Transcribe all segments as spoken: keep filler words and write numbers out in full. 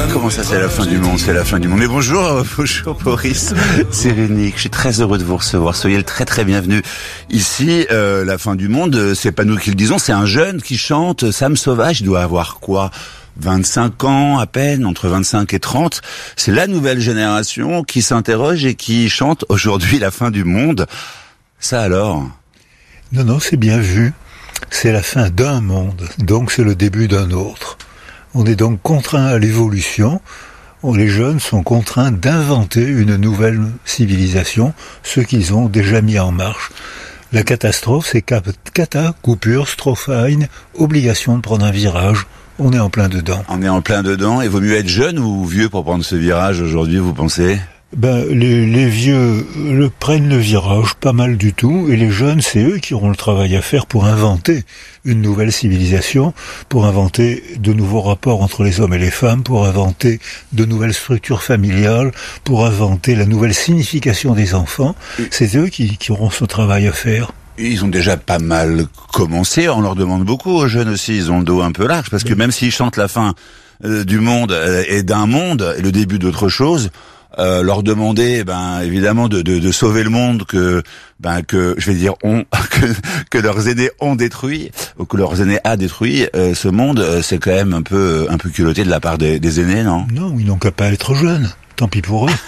Comment ça, c'est la fin du monde? C'est la fin du monde. Mais bonjour, bonjour Boris Cyrulnik. Je suis très heureux de vous recevoir. Soyez le très très bienvenu ici. Euh, la fin du monde, c'est pas nous qui le disons, c'est un jeune qui chante. Sam Sauvage, il doit avoir quoi? vingt-cinq ans à peine, entre vingt-cinq et trente. C'est la nouvelle génération qui s'interroge et qui chante aujourd'hui la fin du monde. Ça alors? Non, non, c'est bien vu. C'est la fin d'un monde, donc c'est le début d'un autre. On est donc contraint à l'évolution. Les jeunes sont contraints d'inventer une nouvelle civilisation, ce qu'ils ont déjà mis en marche. La catastrophe, c'est cata, coupure, strophe, obligation de prendre un virage. On est en plein dedans. On est en plein dedans. Et vaut mieux être jeune ou vieux pour prendre ce virage aujourd'hui, vous pensez? Ben, les, les vieux le prennent le virage, pas mal du tout, et les jeunes, c'est eux qui auront le travail à faire pour inventer une nouvelle civilisation, pour inventer de nouveaux rapports entre les hommes et les femmes, pour inventer de nouvelles structures familiales, pour inventer la nouvelle signification des enfants. C'est eux qui, qui auront ce travail à faire. Ils ont déjà pas mal commencé, on leur demande beaucoup aux jeunes aussi, ils ont le dos un peu large, parce que même s'ils chantent la fin euh, du monde euh, et d'un monde, et le début d'autre chose, Euh, leur demander, ben évidemment, de, de, de sauver le monde que, ben que, je vais dire, on, que, que leurs aînés ont détruit, ou que leurs aînés a détruit euh, ce monde, euh, c'est quand même un peu, un peu culotté de la part des, des aînés, non? Non, ils n'ont qu'à pas être jeunes. Tant pis pour eux.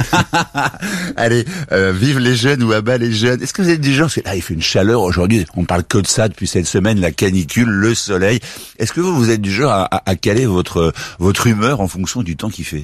Allez, euh, vive les jeunes ou à bas les jeunes. Est-ce que vous êtes du genre, parce que là il fait une chaleur aujourd'hui, on parle que de ça depuis cette semaine, la canicule, le soleil. Est-ce que vous, vous êtes du genre à, à, à caler votre, votre humeur en fonction du temps qu'il fait?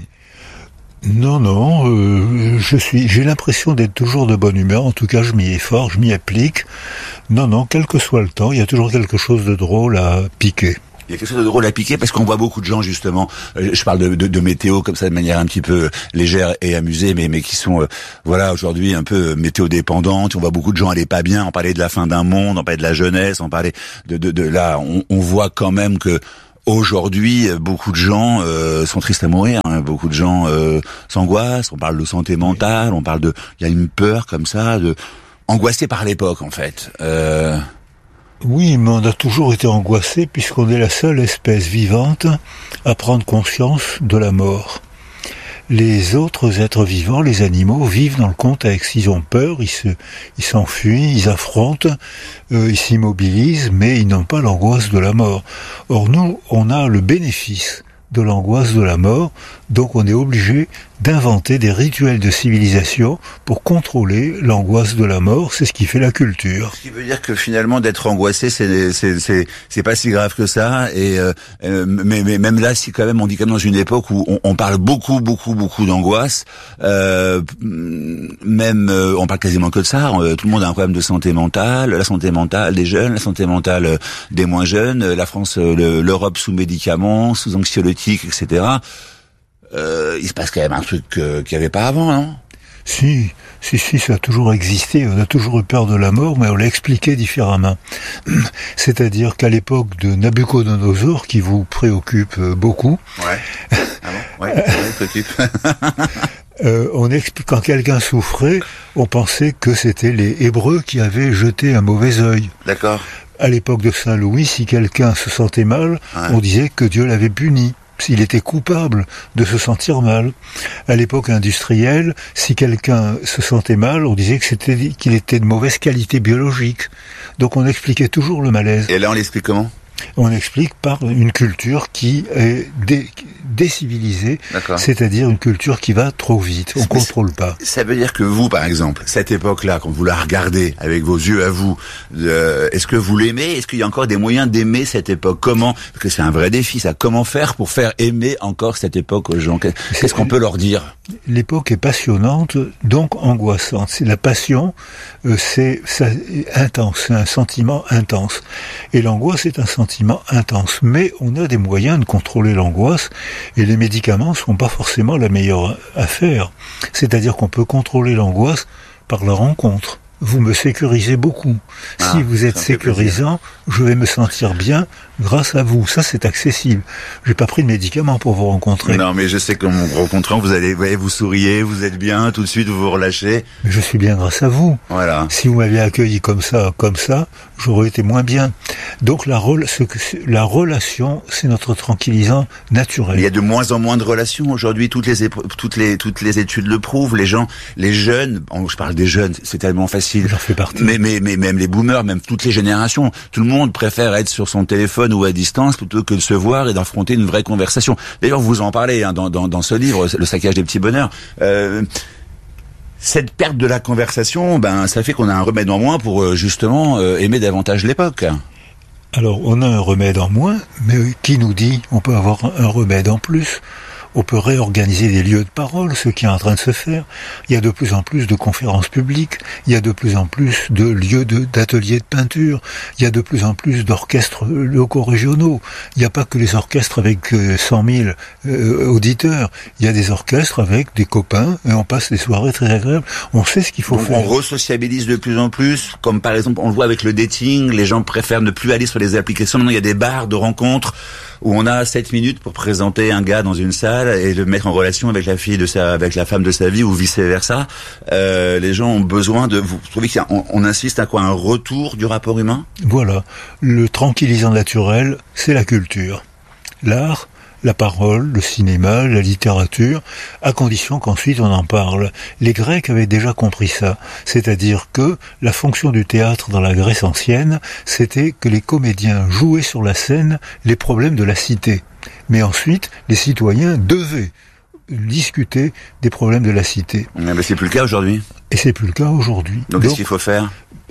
Non, non, euh, je suis, j'ai l'impression d'être toujours de bonne humeur. En tout cas, je m'y efforce, je m'y applique. Non, non, quel que soit le temps, il y a toujours quelque chose de drôle à piquer. Il y a quelque chose de drôle à piquer parce qu'on voit beaucoup de gens justement, euh, je parle de, de, de météo comme ça de manière un petit peu légère et amusée, mais mais qui sont euh, voilà aujourd'hui un peu météo dépendantes. On voit beaucoup de gens aller pas bien. On parlait de la fin d'un monde, on parlait de la jeunesse, on parlait de de, de là. On, on voit quand même que aujourd'hui, beaucoup de gens euh, sont tristes à mourir. Hein. Beaucoup de gens euh, s'angoissent. On parle de santé mentale. On parle de, il y a une peur comme ça, de angoissé par l'époque en fait. Euh... Oui, mais on a toujours été angoissé puisqu'on est la seule espèce vivante à prendre conscience de la mort. Les autres êtres vivants, les animaux, vivent dans le contexte. Ils ont peur, ils se, ils s'enfuient, ils affrontent, euh, ils s'immobilisent, mais ils n'ont pas l'angoisse de la mort. Or nous, on a le bénéfice de l'angoisse de la mort, donc on est obligé d'inventer des rituels de civilisation pour contrôler l'angoisse de la mort. C'est ce qui fait la culture. Ce qui veut dire que finalement d'être angoissé, c'est c'est c'est c'est pas si grave que ça. Et euh, mais mais même là, si quand même on dit quand même dans une époque où on, on parle beaucoup beaucoup beaucoup d'angoisse, euh, même euh, on parle quasiment que de ça. Tout le monde a un problème de santé mentale, la santé mentale des jeunes, la santé mentale des moins jeunes. La France, le, l'Europe sous médicaments, sous anxiolytiques, et cetera. Euh, il se passe quand même un truc euh, qu'il n'y avait pas avant, non? Si, si, si, ça a toujours existé. On a toujours eu peur de la mort, mais on l'a expliqué différemment. C'est-à-dire qu'à l'époque de Nabucodonosor, qui vous préoccupe beaucoup... Ouais, ah bon ouais, ouais, préoccupe. euh, on explique, quand quelqu'un souffrait, on pensait que c'était les Hébreux qui avaient jeté un mauvais œil. D'accord. À l'époque de Saint Louis, si quelqu'un se sentait mal, ouais. On disait que Dieu l'avait puni. S'il était coupable de se sentir mal. À l'époque industrielle, si quelqu'un se sentait mal, on disait que c'était, qu'il était de mauvaise qualité biologique. Donc on expliquait toujours le malaise. Et là, on l'explique comment? On explique par une culture qui est dé, décivilisée, d'accord. C'est-à-dire une culture qui va trop vite, on ne contrôle pas. Ça veut dire que vous, par exemple, cette époque-là, quand vous la regardez avec vos yeux à vous, euh, est-ce que vous l'aimez? Est-ce qu'il y a encore des moyens d'aimer cette époque? Comment? Parce que c'est un vrai défi, ça. Comment faire pour faire aimer encore cette époque aux gens? Qu'est-ce qu'on peut leur dire? L'époque est passionnante, donc angoissante. C'est la passion, euh, c'est ça, intense, c'est un sentiment intense. Et l'angoisse est un sentiment intense. Mais on a des moyens de contrôler l'angoisse, et les médicaments ne sont pas forcément la meilleure affaire. C'est-à-dire qu'on peut contrôler l'angoisse par la rencontre. Vous me sécurisez beaucoup. Ah, si vous êtes sécurisant, je vais me sentir bien grâce à vous. Ça, c'est accessible. J'ai pas pris de médicaments pour vous rencontrer. Non, mais je sais qu'en vous rencontrant, vous allez, vous, voyez, vous souriez, vous êtes bien, tout de suite, vous vous relâchez. Mais je suis bien grâce à vous. Voilà. Si vous m'aviez accueilli comme ça, comme ça, j'aurais été moins bien. Donc la, re- ce que, la relation, c'est notre tranquillisant naturel. Il y a de moins en moins de relations aujourd'hui. Toutes les épro- toutes les toutes les études le prouvent. Les gens, les jeunes. Oh, je parle des jeunes, c'est tellement facile. J'en fais partie. Mais mais mais même les boomers, même toutes les générations, tout le monde préfère être sur son téléphone ou à distance plutôt que de se voir et d'affronter une vraie conversation. D'ailleurs, vous en parlez hein, dans dans dans ce livre, Le saccage des petits bonheurs. Euh, Cette perte de la conversation, ben, ça fait qu'on a un remède en moins pour euh, justement euh, aimer davantage l'époque. Alors, on a un remède en moins, mais qui nous dit on peut avoir un remède en plus? On peut réorganiser des lieux de parole, ce qui est en train de se faire. Il y a de plus en plus de conférences publiques, il y a de plus en plus de lieux de, d'ateliers de peinture, il y a de plus en plus d'orchestres locaux régionaux. Il n'y a pas que les orchestres avec cent mille euh, auditeurs, il y a des orchestres avec des copains, et on passe des soirées très agréables. On sait ce qu'il faut Donc faire. on resociabilise de plus en plus, comme par exemple on le voit avec le dating, les gens préfèrent ne plus aller sur les applications. Maintenant il y a des bars de rencontres où on a sept minutes pour présenter un gars dans une salle et le mettre en relation avec la fille de sa, avec la femme de sa vie ou vice versa. Euh, les gens ont besoin de, vous trouvez qu'on on insiste à quoi? Un retour du rapport humain? Voilà. Le tranquillisant naturel, c'est la culture. L'art, la parole, le cinéma, la littérature, à condition qu'ensuite on en parle. Les Grecs avaient déjà compris ça, c'est-à-dire que la fonction du théâtre dans la Grèce ancienne, c'était que les comédiens jouaient sur la scène les problèmes de la cité. Mais ensuite, les citoyens devaient discuter des problèmes de la cité. Mais c'est plus le cas aujourd'hui. Et c'est plus le cas aujourd'hui. Donc, Donc qu'est-ce qu'il faut faire?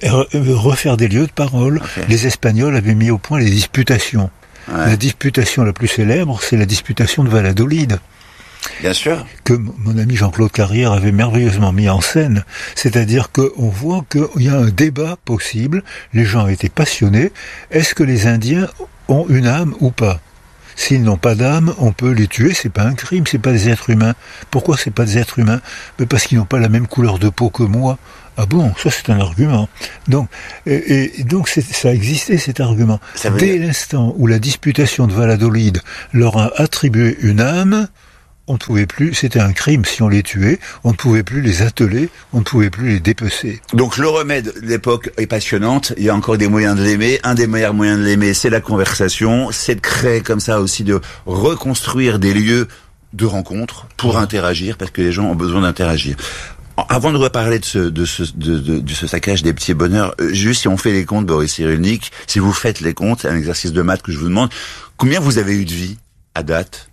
Refaire des lieux de parole. Okay. Les Espagnols avaient mis au point les disputations. Ouais. La disputation la plus célèbre, c'est la disputation de Valladolid. Bien sûr. Que mon ami Jean-Claude Carrière avait merveilleusement mis en scène. C'est-à-dire qu'on voit qu'il y a un débat possible, les gens étaient passionnés. Est-ce que les Indiens ont une âme ou pas? S'ils n'ont pas d'âme, on peut les tuer, c'est pas un crime, c'est pas des êtres humains. Pourquoi c'est pas des êtres humains? Mais parce qu'ils n'ont pas la même couleur de peau que moi. Ah bon, ça c'est un argument. Donc, et, et donc c'est, ça a existé cet argument. Dès dire... l'instant où la disputation de Valladolid leur a attribué une âme, on ne pouvait plus, c'était un crime si on les tuait, on ne pouvait plus les atteler, on ne pouvait plus les dépecer. Donc le remède de l'époque est passionnante, il y a encore des moyens de l'aimer, un des meilleurs moyens de l'aimer c'est la conversation, c'est de créer comme ça aussi, de reconstruire des lieux de rencontre pour mmh. interagir, parce que les gens ont besoin d'interagir. Avant de reparler de ce, de ce, de, de, de ce saccage des petits bonheurs, euh, juste si on fait les comptes, Boris Cyrulnik, si vous faites les comptes, c'est un exercice de maths que je vous demande, combien vous avez eu de vie à date?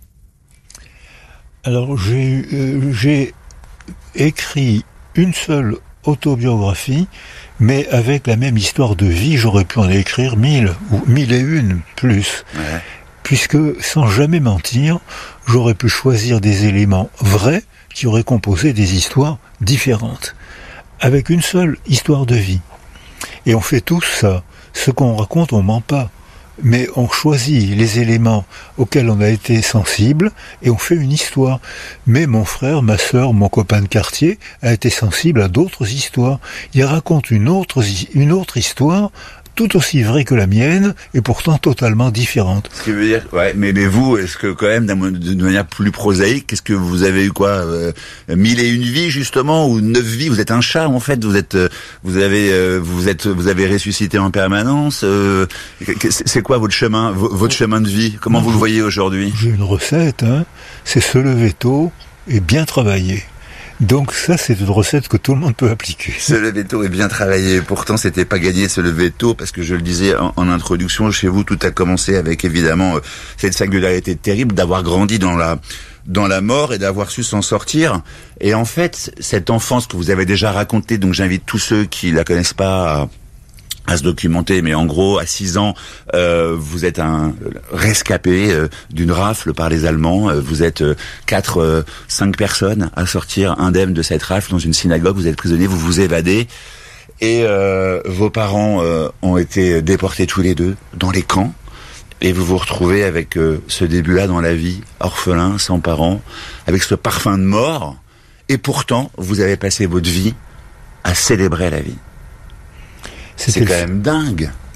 Alors j'ai, euh, j'ai écrit une seule autobiographie, mais avec la même histoire de vie, j'aurais pu en écrire mille, ou mille et une plus. Ouais. Puisque, sans jamais mentir, j'aurais pu choisir des éléments vrais qui auraient composé des histoires différentes, avec une seule histoire de vie. Et on fait tous ça. Ce qu'on raconte, on ment pas. Mais on choisit les éléments auxquels on a été sensible et on fait une histoire. Mais mon frère, ma sœur, mon copain de quartier a été sensible à d'autres histoires. Il raconte une autre, une autre histoire tout aussi vraie que la mienne, et pourtant totalement différente. Ce qui veut dire, ouais, mais, mais vous, est-ce que quand même, d'une manière plus prosaïque, qu'est-ce que vous avez eu quoi, euh, mille et une vies justement, ou neuf vies? Vous êtes un chat en fait. Vous êtes, vous avez, euh, vous êtes, vous avez ressuscité en permanence. Euh, c'est quoi votre chemin, votre chemin de vie? Comment non, vous le voyez aujourd'hui? J'ai une recette, hein. C'est se lever tôt et bien travailler. Donc ça, c'est une recette que tout le monde peut appliquer. Se lever tôt et bien travailler. Pourtant, c'était pas gagné se lever tôt, parce que je le disais en, en introduction, chez vous, tout a commencé avec évidemment euh, cette singularité terrible d'avoir grandi dans la dans la mort et d'avoir su s'en sortir. Et en fait, cette enfance que vous avez déjà racontée, donc j'invite tous ceux qui la connaissent pas à à se documenter, mais en gros, à six ans, euh, vous êtes un rescapé euh, d'une rafle par les Allemands. Euh, vous êtes euh, quatre, euh, cinq personnes à sortir indemnes de cette rafle dans une synagogue. Vous êtes prisonnier, vous vous évadez. Et euh, vos parents euh, ont été déportés tous les deux dans les camps. Et vous vous retrouvez avec euh, ce début-là dans la vie, orphelin, sans parents, avec ce parfum de mort. Et pourtant, vous avez passé votre vie à célébrer la vie. C'est quand même dingue.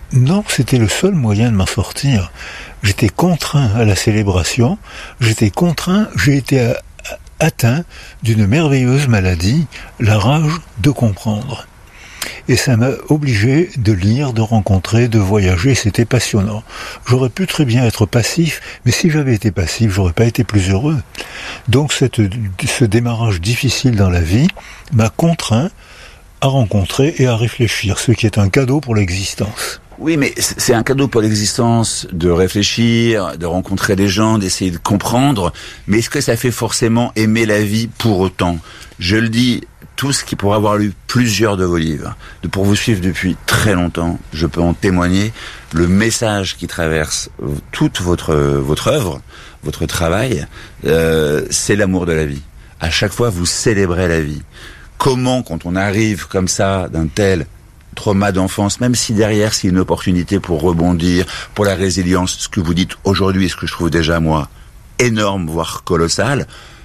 Non, c'était le seul moyen de m'en sortir. J'étais contraint à la célébration, j'étais contraint, j'ai été a, a, atteint d'une merveilleuse maladie, la rage de comprendre. Et ça m'a obligé de lire, de rencontrer, de voyager, c'était passionnant. J'aurais pu très bien être passif, mais si j'avais été passif, j'aurais pas été plus heureux. Donc cette, ce démarrage difficile dans la vie m'a contraint à rencontrer et à réfléchir, ce qui est un cadeau pour l'existence. Oui, mais c'est un cadeau pour l'existence de réfléchir, de rencontrer des gens, d'essayer de comprendre. Mais est-ce que ça fait forcément aimer la vie pour autant ? Je le dis, tous qui pourraient avoir lu plusieurs de vos livres, de pour vous suivre depuis très longtemps, je peux en témoigner, le message qui traverse toute votre votre œuvre, votre travail, euh, c'est l'amour de la vie. À chaque fois, vous célébrez la vie. Comment, quand on arrive comme ça d'un tel trauma d'enfance, même si derrière c'est une opportunité pour rebondir, pour la résilience, ce que vous dites aujourd'hui, ce que je trouve déjà moi énorme, voire colossal,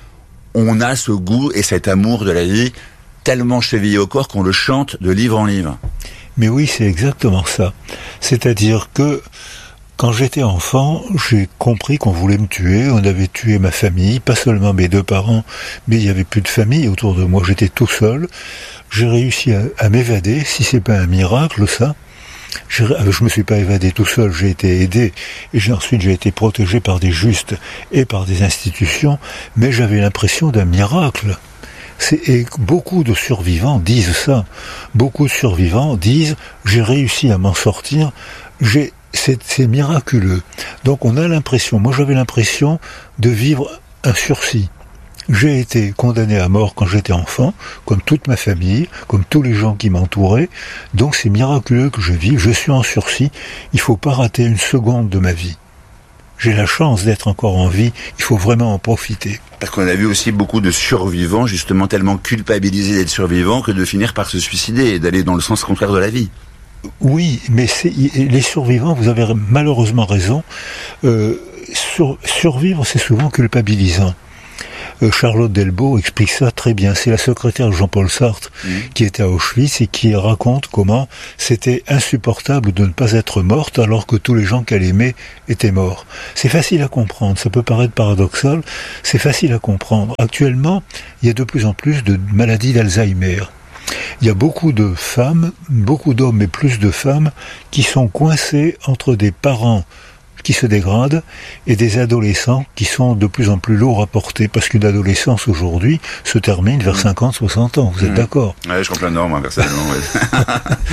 on a ce goût et cet amour de la vie tellement chevillé au corps qu'on le chante de livre en livre. Mais oui, c'est exactement ça. C'est-à-dire que quand j'étais enfant, j'ai compris qu'on voulait me tuer, on avait tué ma famille, pas seulement mes deux parents, mais il y avait plus de famille autour de moi, j'étais tout seul. J'ai réussi à, à m'évader, si c'est pas un miracle ça. Je, je me suis pas évadé tout seul, j'ai été aidé, et j'ai, ensuite j'ai été protégé par des justes et par des institutions, mais j'avais l'impression d'un miracle. C'est, et beaucoup de survivants disent ça. Beaucoup de survivants disent « j'ai réussi à m'en sortir, j'ai, c'est, c'est miraculeux ». Donc on a l'impression, moi j'avais l'impression de vivre un sursis. J'ai été condamné à mort quand j'étais enfant, comme toute ma famille, comme tous les gens qui m'entouraient, donc c'est miraculeux que je vive, je suis en sursis, il ne faut pas rater une seconde de ma vie. J'ai la chance d'être encore en vie, il faut vraiment en profiter. Parce qu'on a vu aussi beaucoup de survivants, justement tellement culpabilisés d'être survivants, que de finir par se suicider et d'aller dans le sens contraire de la vie. Oui, mais c'est, les survivants, vous avez malheureusement raison, euh, sur, survivre c'est souvent culpabilisant. Charlotte Delbo explique ça très bien. C'est la secrétaire de Jean-Paul Sartre mmh. qui était à Auschwitz et qui raconte comment c'était insupportable de ne pas être morte alors que tous les gens qu'elle aimait étaient morts. C'est facile à comprendre, ça peut paraître paradoxal, c'est facile à comprendre. Actuellement, il y a de plus en plus de maladies d'Alzheimer. Il y a beaucoup de femmes, beaucoup d'hommes, mais plus de femmes, qui sont coincés entre des parents qui se dégradent et des adolescents qui sont de plus en plus lourds à porter, parce qu'une adolescence aujourd'hui se termine vers cinquante, soixante ans, vous êtes mmh. d'accord ? Oui, je comprends non, moi, personnellement. Ouais.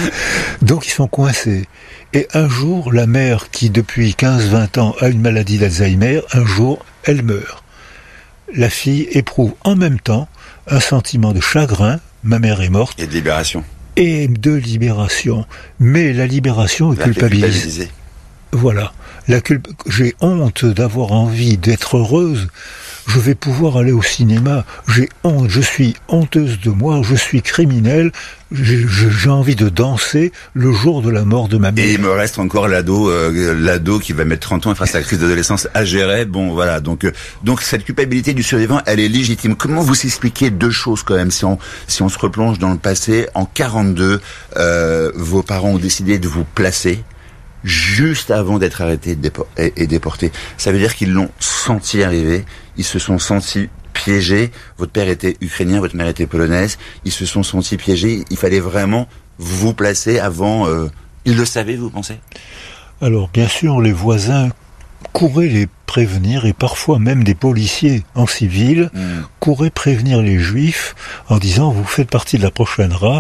Donc ils sont coincés. Et un jour, la mère qui depuis quinze vingt ans a une maladie d'Alzheimer, un jour, elle meurt. La fille éprouve en même temps un sentiment de chagrin, ma mère est morte. Et de libération. Et de libération. Mais la libération est culpabilisée. Voilà. La culp... J'ai honte d'avoir envie d'être heureuse. Je vais pouvoir aller au cinéma. J'ai honte. Je suis honteuse de moi. Je suis criminelle. J'ai, j'ai envie de danser le jour de la mort de ma mère. Et il me reste encore l'ado, euh, l'ado qui va mettre trente ans et fera sa crise d'adolescence à gérer. Bon, voilà. Donc, euh, donc cette culpabilité du survivant, elle est légitime. Comment vous expliquez deux choses quand même, si on, si on se replonge dans le passé? En quarante-deux, euh, vos parents ont décidé de vous placer juste avant d'être arrêtés et déportés. Ça veut dire qu'ils l'ont senti arriver, ils se sont sentis piégés. Votre père était ukrainien, votre mère était polonaise, ils se sont sentis piégés. Il fallait vraiment vous placer avant... Euh... Ils le savaient, vous pensez ? Alors, bien sûr, les voisins couraient les prévenir, et parfois même des policiers en civil mmh. couraient prévenir les Juifs en disant « Vous faites partie de la prochaine rafle ».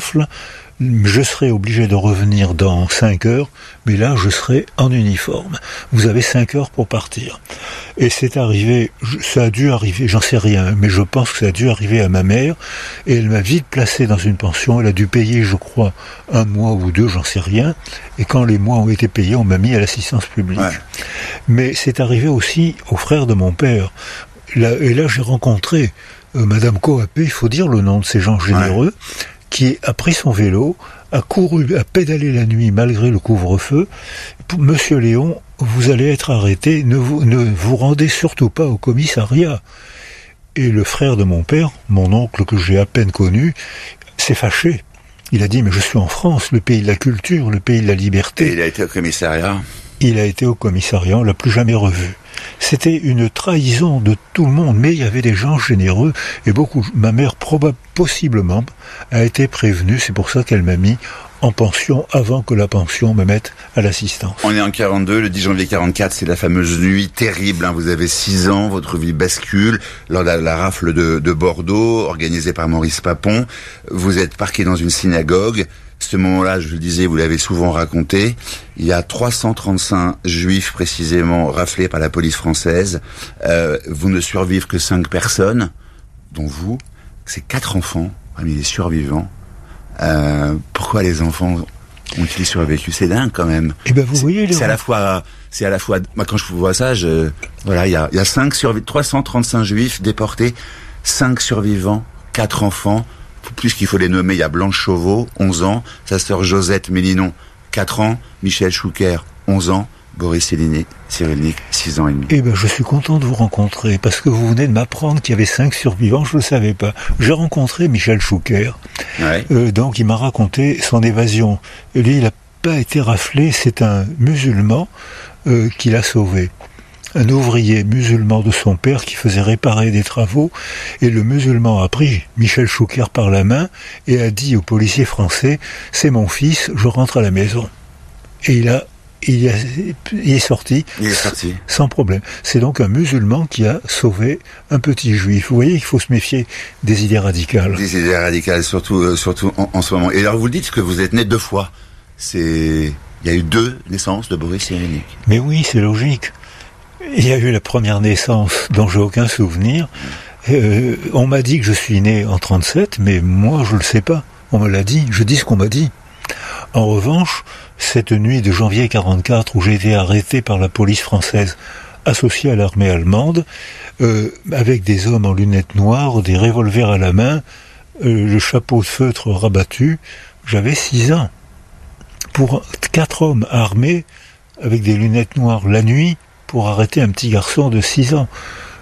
Je serai obligé de revenir dans cinq heures, mais là, je serai en uniforme. Vous avez cinq heures pour partir. Et c'est arrivé, ça a dû arriver, j'en sais rien, mais je pense que ça a dû arriver à ma mère, et elle m'a vite placé dans une pension. Elle a dû payer, je crois, un mois ou deux, j'en sais rien. Et quand les mois ont été payés, on m'a mis à l'assistance publique. Ouais. Mais c'est arrivé aussi aux frères de mon père. Là, et là, j'ai rencontré euh, Madame Coapé, il faut dire le nom de ces gens généreux, ouais. qui a pris son vélo, a couru, a pédalé la nuit malgré le couvre-feu. Monsieur Léon, vous allez être arrêté, ne vous, ne vous rendez surtout pas au commissariat. Et le frère de mon père, mon oncle que j'ai à peine connu, s'est fâché. Il a dit, mais je suis en France, le pays de la culture, le pays de la liberté. Et il a été au commissariat. Il a été au commissariat, on l'a plus jamais revu. C'était une trahison de tout le monde, mais il y avait des gens généreux, et beaucoup, ma mère, probablement, possiblement, a été prévenue, c'est pour ça qu'elle m'a mis en pension avant que la pension me mette à l'assistance. On est en quarante-deux, le dix janvier quarante-quatre, c'est la fameuse nuit terrible, hein. Vous avez six ans, votre vie bascule lors de la, la rafle de, de Bordeaux, organisée par Maurice Papon. Vous êtes parqué dans une synagogue. Ce moment-là, je le disais, vous l'avez souvent raconté, il y a trois cent trente-cinq juifs précisément raflés par la police française. Euh, vous ne survivez que cinq personnes, dont vous. C'est quatre enfants parmi les survivants. Euh, pourquoi les enfants ont-ils survécu? C'est dingue quand même. Et ben vous voyez, c'est, c'est à la fois, c'est à la fois. Moi, quand je vois ça, je, voilà, il y a, il y a cinq survivants, trois cent trente-cinq juifs déportés, cinq survivants, quatre enfants. Plus qu'il faut les nommer, il y a Blanche Chauveau, onze ans, sa sœur Josette Mélinon, quatre ans, Michel Chouker, onze ans, Boris Cyrulnik, six ans et demi. Eh ben, je suis content de vous rencontrer, parce que vous venez de m'apprendre qu'il y avait cinq survivants, je ne le savais pas. J'ai rencontré Michel Chouker, ouais. euh, donc il m'a raconté son évasion. Et lui, il n'a pas été raflé, c'est un musulman euh, qui l'a sauvé. Un ouvrier musulman de son père qui faisait réparer des travaux, et le musulman a pris Michel Chouker par la main et a dit au policier français, c'est mon fils, je rentre à la maison. Et il a, il, a, il est sorti, il est sorti sans problème. C'est donc un musulman qui a sauvé un petit juif. Vous voyez qu'il faut se méfier des idées radicales. Des idées radicales, surtout, euh, surtout en, en ce moment. Et alors vous le dites que vous êtes né deux fois. C'est, il y a eu deux naissances de Boris Cyrulnik. Mais oui, c'est logique. Il y a eu la première naissance dont j'ai aucun souvenir. Euh, on m'a dit que je suis né en trente-sept, mais moi je le sais pas. On me l'a dit, je dis ce qu'on m'a dit. En revanche, cette nuit de janvier quarante-quatre où j'ai été arrêté par la police française associée à l'armée allemande, euh, avec des hommes en lunettes noires, des revolvers à la main, euh, le chapeau de feutre rabattu, j'avais six ans. Pour quatre hommes armés avec des lunettes noires la nuit, pour arrêter un petit garçon de six ans.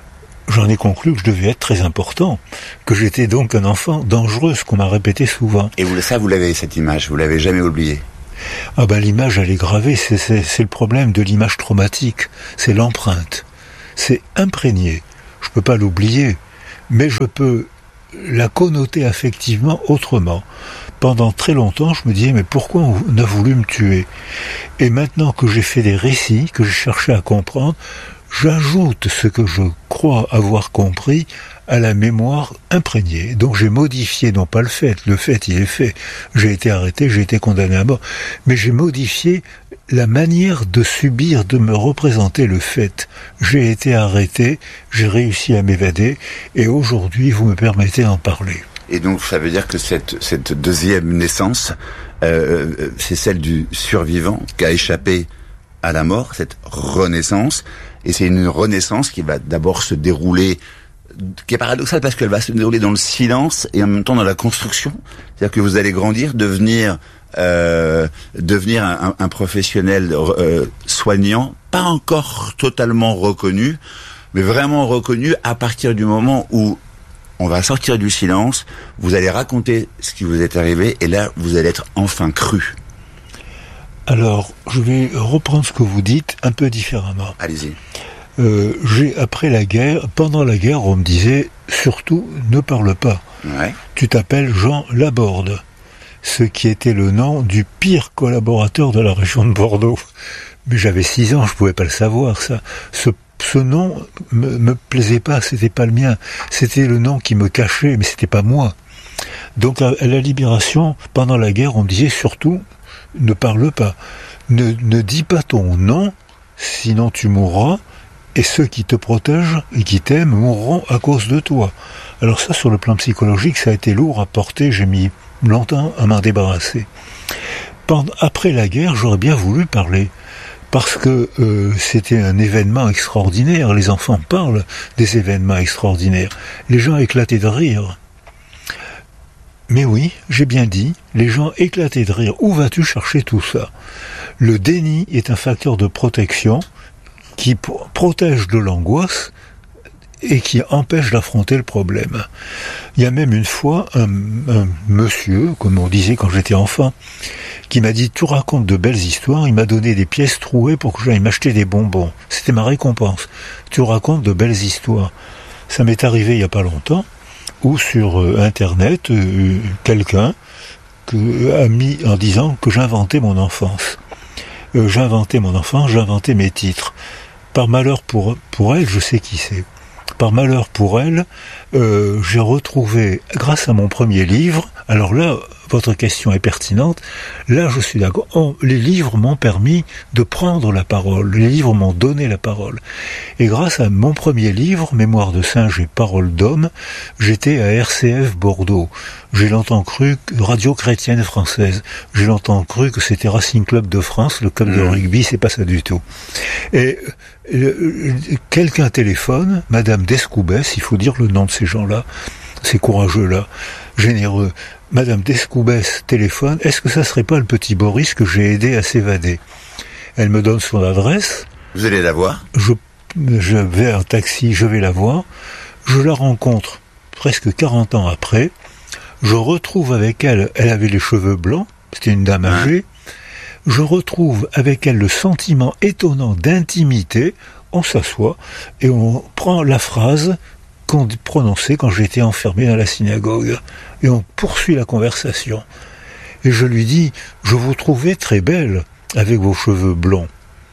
J'en ai conclu que je devais être très important, que j'étais donc un enfant dangereux, ce qu'on m'a répété souvent. Et vous, ça, vous l'avez, cette image, vous l'avez jamais oubliée? Ah ben l'image, elle est gravée, c'est, c'est, c'est le problème de l'image traumatique, c'est l'empreinte. C'est imprégné, je peux pas l'oublier, mais je peux la connoter affectivement autrement. Pendant très longtemps, je me disais, mais pourquoi on a voulu me tuer? Et maintenant que j'ai fait des récits, que j'ai cherché à comprendre, j'ajoute ce que je crois avoir compris à la mémoire imprégnée. Donc j'ai modifié, non pas le fait, le fait il est fait, j'ai été arrêté, j'ai été condamné à mort, mais j'ai modifié la manière de subir, de me représenter le fait. J'ai été arrêté, j'ai réussi à m'évader, et aujourd'hui vous me permettez d'en parler. Et donc ça veut dire que cette, cette deuxième naissance, euh, c'est celle du survivant qui a échappé à la mort, cette renaissance, et c'est une renaissance qui va d'abord se dérouler, qui est paradoxale parce qu'elle va se dérouler dans le silence et en même temps dans la construction. C'est-à-dire que vous allez grandir, devenir euh, devenir un, un professionnel euh, soignant, pas encore totalement reconnu, mais vraiment reconnu à partir du moment où on va sortir du silence, vous allez raconter ce qui vous est arrivé, et là, vous allez être enfin cru. Alors, je vais reprendre ce que vous dites un peu différemment. Allez-y. Euh, j'ai, après la guerre, pendant la guerre, on me disait, surtout, ne parle pas. Ouais. Tu t'appelles Jean Laborde, ce qui était le nom du pire collaborateur de la région de Bordeaux. Mais j'avais six ans, je pouvais pas le savoir, ça. Ce Ce nom me, me plaisait pas, c'était pas le mien. C'était le nom qui me cachait, mais c'était pas moi. Donc à, à la Libération, pendant la guerre, on me disait surtout, ne parle pas. Ne, ne dis pas ton nom, sinon tu mourras, et ceux qui te protègent et qui t'aiment mourront à cause de toi. Alors ça, sur le plan psychologique, ça a été lourd à porter, j'ai mis longtemps à m'en débarrasser. Pendant, après la guerre, j'aurais bien voulu parler. Parce que euh, c'était un événement extraordinaire, les enfants parlent des événements extraordinaires, les gens éclataient de rire. Mais oui, j'ai bien dit, les gens éclataient de rire. Où vas-tu chercher tout ça? Le déni est un facteur de protection qui p- protège de l'angoisse et qui empêche d'affronter le problème. Il y a même une fois un, un monsieur, comme on disait quand j'étais enfant, qui m'a dit « Tu racontes de belles histoires », il m'a donné des pièces trouées pour que j'aille m'acheter des bonbons. C'était ma récompense. « Tu racontes de belles histoires ». Ça m'est arrivé il n'y a pas longtemps, où sur euh, Internet, euh, quelqu'un que, a mis en disant que j'inventais mon enfance. Euh, j'inventais mon enfance, j'inventais mes titres. Par malheur pour, pour elle, je sais qui c'est. Par malheur pour elle, euh, j'ai retrouvé, grâce à mon premier livre, alors là, votre question est pertinente, là je suis d'accord, oh, les livres m'ont permis de prendre la parole, les livres m'ont donné la parole. Et grâce à mon premier livre, Mémoire de singe et Paroles d'homme, j'étais à R C F Bordeaux. J'ai longtemps cru, Radio Chrétienne Française, j'ai longtemps cru que c'était Racing Club de France, le club mmh. de rugby, c'est pas ça du tout. Et euh, quelqu'un téléphone, Madame Descoubès, il faut dire le nom de ces gens-là, ces courageux-là, généreux. Madame Descoubès téléphone, est-ce que ça serait pas le petit Boris que j'ai aidé à s'évader? Elle me donne son adresse. Vous allez la voir? Je, je vais en taxi, je vais la voir. Je la rencontre presque quarante ans après. Je retrouve avec elle, elle avait les cheveux blancs, c'était une dame âgée. Je retrouve avec elle le sentiment étonnant d'intimité. On s'assoit et on prend la phrase qu'on prononçait quand j'étais enfermé dans la synagogue. Et on poursuit la conversation. Et je lui dis, je vous trouvais très belle avec vos cheveux blonds.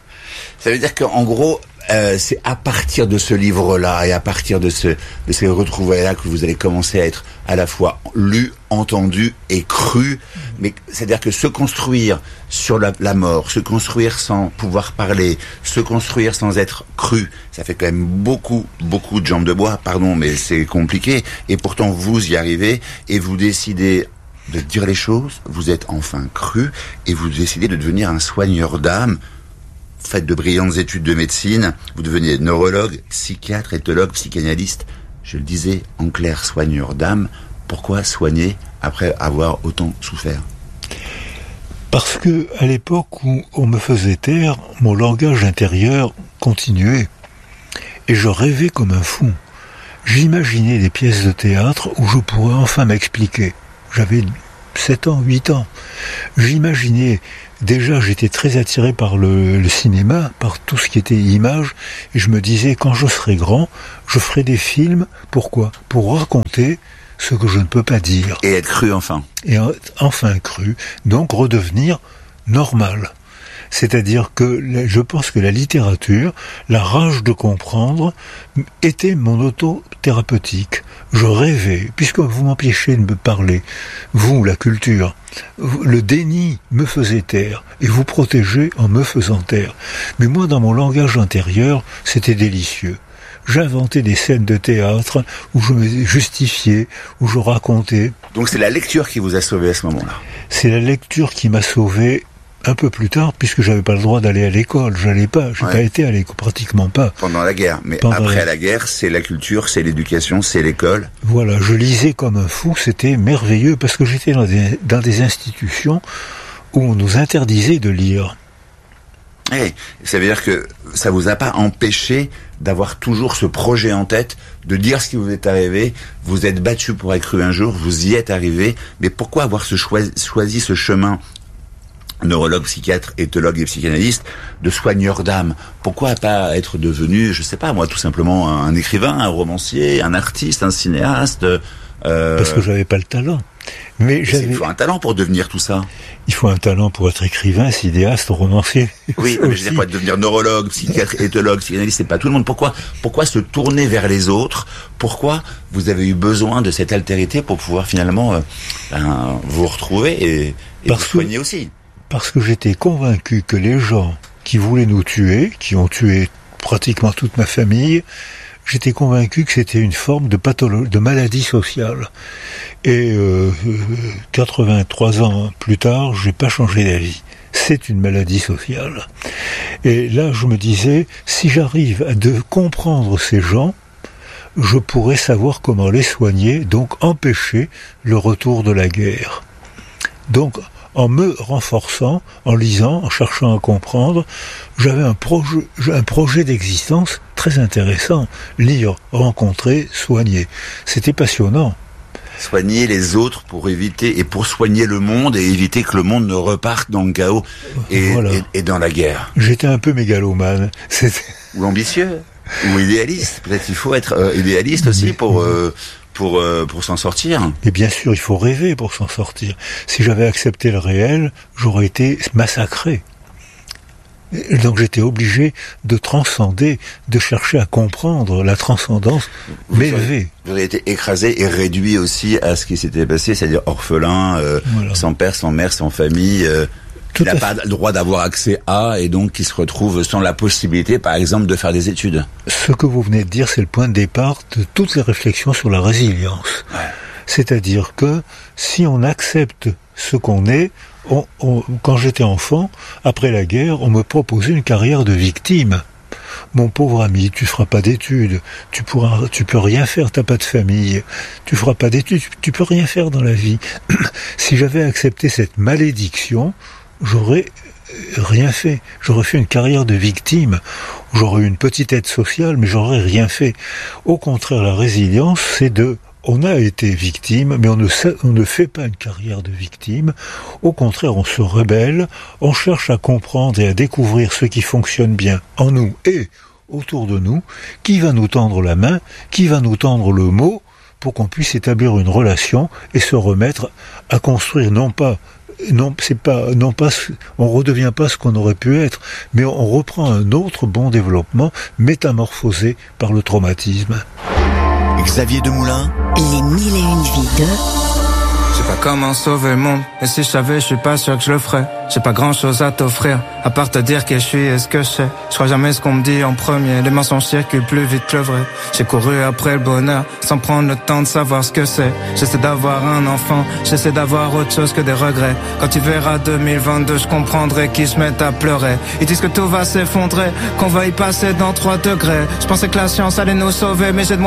Ça veut dire qu'en gros, euh, c'est à partir de ce livre-là et à partir de, ce, de ces retrouvailles-là que vous allez commencer à être à la fois lu, entendu et cru. Mais c'est-à-dire que se construire sur la, la mort, se construire sans pouvoir parler, se construire sans être cru, ça fait quand même beaucoup, beaucoup de jambes de bois, pardon, mais c'est compliqué. Et pourtant, vous y arrivez et vous décidez de dire les choses, vous êtes enfin cru et vous décidez de devenir un soigneur d'âme. Faites de brillantes études de médecine, vous devenez neurologue, psychiatre, éthologue, psychanalyste. Je le disais, en clair, soigneur d'âme. Pourquoi soigner après avoir autant souffert? Parce que à l'époque où on me faisait taire, mon langage intérieur continuait. Et je rêvais comme un fou. J'imaginais des pièces de théâtre où je pourrais enfin m'expliquer. J'avais sept ans, huit ans. J'imaginais, déjà j'étais très attiré par le, le cinéma, par tout ce qui était image, et je me disais, quand je serai grand, je ferai des films, pourquoi? Pour raconter ce que je ne peux pas dire. Et être cru enfin. Et enfin cru, donc redevenir normal. C'est-à-dire que je pense que la littérature, la rage de comprendre, était mon auto-thérapeutique. Je rêvais, puisque vous m'empêchez de me parler, vous, la culture, le déni me faisait taire, et vous protégez en me faisant taire. Mais moi, dans mon langage intérieur, c'était délicieux. J'inventais des scènes de théâtre où je me justifiais, où je racontais. Donc c'est la lecture qui vous a sauvé à ce moment-là? C'est la lecture qui m'a sauvé un peu plus tard, puisque j'avais pas le droit d'aller à l'école. J'allais pas, j'ai ouais. pas été à l'école, pratiquement pas. Pendant la guerre. Mais Pendant après la... la guerre, c'est la culture, c'est l'éducation, c'est l'école. Voilà, je lisais comme un fou, c'était merveilleux, parce que j'étais dans des, dans des institutions où on nous interdisait de lire. Et ça veut dire que ça vous a pas empêché d'avoir toujours ce projet en tête, de dire ce qui vous est arrivé, vous êtes battu pour être cru un jour, vous y êtes arrivé, mais pourquoi avoir ce choisi, choisi ce chemin, neurologue, psychiatre, éthologue et psychanalyste, de soigneur d'âme? Pourquoi pas être devenu, je sais pas moi, tout simplement un écrivain, un romancier, un artiste, un cinéaste? euh... Parce que j'avais pas le talent. Mais j'avais... Il faut un talent pour devenir tout ça. Il faut un talent pour être écrivain, cinéaste, romancier. Oui, mais je veux dire, pour devenir neurologue, psychiatre, éthologue, psychanalyste, c'est pas tout le monde. Pourquoi, pourquoi se tourner vers les autres? Pourquoi vous avez eu besoin de cette altérité pour pouvoir finalement euh, ben, vous retrouver et, et vous soigner aussi? Parce que j'étais convaincu que les gens qui voulaient nous tuer, qui ont tué pratiquement toute ma famille, j'étais convaincu que c'était une forme de pathologie, de maladie sociale. Et euh, quatre-vingt-trois ans plus tard, j'ai pas changé d'avis. C'est une maladie sociale. Et là, je me disais, si j'arrive à de comprendre ces gens, je pourrais savoir comment les soigner, donc empêcher le retour de la guerre. Donc, en me renforçant, en lisant, en cherchant à comprendre, j'avais un projet, un projet d'existence très intéressant. Lire, rencontrer, soigner. C'était passionnant. Soigner les autres pour éviter, et pour soigner le monde et éviter que le monde ne reparte dans le chaos et, voilà. et, et dans la guerre. J'étais un peu mégalomane. C'était... Ou ambitieux. Ou idéaliste. Peut-être il faut être euh, idéaliste aussi pour... Euh, pour euh, pour s'en sortir. Et bien sûr, il faut rêver pour s'en sortir. Si j'avais accepté le réel, j'aurais été massacré. Et donc j'étais obligé de transcender, de chercher à comprendre la transcendance, m'élever. Vous avez été écrasé et réduit aussi à ce qui s'était passé, c'est-à-dire orphelin, euh, voilà. sans père, sans mère, sans famille, euh, qui n'a pas le droit d'avoir accès à, et donc qui se retrouve sans la possibilité, par exemple, de faire des études. Ce que vous venez de dire, c'est le point de départ de toutes les réflexions sur la résilience. Ouais. C'est-à-dire que si on accepte ce qu'on est, on, on, quand j'étais enfant, après la guerre, on me proposait une carrière de victime. Mon pauvre ami, tu feras pas d'études, tu pourras, tu peux rien faire, t'as pas de famille, tu feras pas d'études, tu, tu peux rien faire dans la vie. Si j'avais accepté cette malédiction, j'aurais rien fait. J'aurais fait une carrière de victime. J'aurais eu une petite aide sociale, mais j'aurais rien fait. Au contraire, la résilience, c'est de... On a été victime, mais on ne, on ne fait pas une carrière de victime. Au contraire, on se rebelle, on cherche à comprendre et à découvrir ce qui fonctionne bien en nous et autour de nous, qui va nous tendre la main, qui va nous tendre le mot, pour qu'on puisse établir une relation et se remettre à construire non pas Non, c'est pas, non pas, on redevient pas ce qu'on aurait pu être, mais on reprend un autre bon développement métamorphosé par le traumatisme. Xavier Demoulin. Les mille et une vies de... Je sais pas comment sauver le monde, et si je savais, je suis pas sûr que je le ferais. J'ai pas grand chose à t'offrir, à part te dire qui je suis et ce que je sais. Je crois jamais ce qu'on me dit en premier, les mensonges circulent plus vite que le vrai. J'ai couru après le bonheur, sans prendre le temps de savoir ce que c'est. J'essaie d'avoir un enfant, j'essaie d'avoir autre chose que des regrets. Quand tu verras deux mille vingt-deux, je comprendrai qu'ils se mettent à pleurer. Ils disent que tout va s'effondrer, qu'on va y passer dans trois degrés. Je pensais que la science allait nous sauver, mais j'ai de